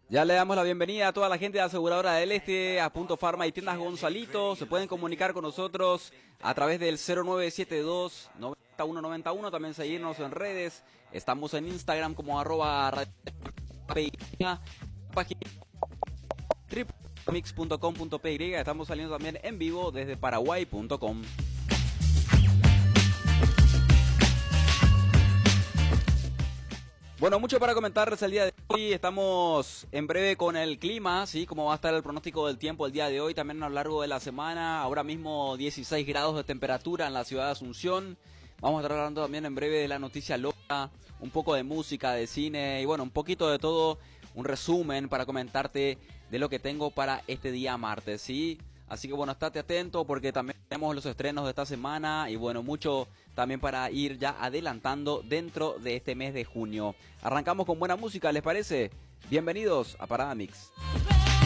Ya le damos la bienvenida a toda la gente de Aseguradora del Este, a Punto Farma y Tiendas Gonzalito. Se pueden comunicar con nosotros a través del 0972-9191. También seguirnos en redes. Estamos en Instagram como @radio.py, página www.mix.com.py. Estamos saliendo también en vivo desde paraguay.com. Bueno, mucho para comentarles el día de hoy. Estamos en breve con el clima, ¿sí? Cómo va a estar el pronóstico del tiempo el día de hoy, también a lo largo de la semana. Ahora mismo 16 grados de temperatura en la ciudad de Asunción. Vamos a estar hablando también en breve de la noticia loca, un poco de música, de cine y bueno, un poquito de todo, un resumen para comentarte de lo que tengo para este día martes, ¿sí? Así que bueno, estate atento porque también tenemos los estrenos de esta semana y bueno, mucho también para ir ya adelantando dentro de este mes de junio. Arrancamos con buena música, ¿les parece? Bienvenidos a Parada Mix.